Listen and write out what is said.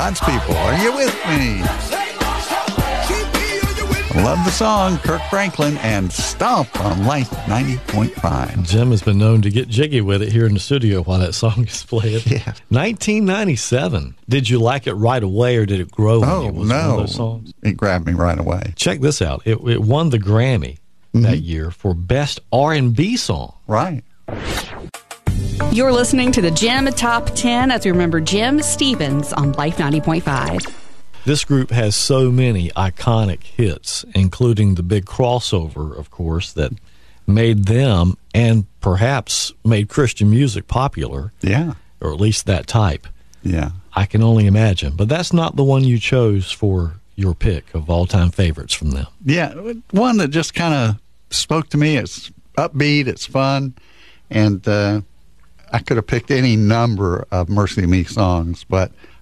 God's people, are you with me? Love the song, Kirk Franklin and Stomp on Life 90.5. Jim has been known to get jiggy with it here in the studio while that song is playing. Yeah. 1997. Did you like it right away or did it grow on you? Was it one of those songs? It grabbed me right away. Check this out. It won the Grammy that year for Best R&B Song. Right. You're listening to the Jim Top 10 as we remember Jim Stevens on Life 90.5. This group has so many iconic hits, including the big crossover, of course, that made them and perhaps made Christian music popular. Yeah. Or at least that type. Yeah. I can only imagine. But that's not the one you chose for your pick of all-time favorites from them. Yeah, one that just kind of spoke to me. It's upbeat, it's fun, and I could have picked any number of Mercy Me songs, but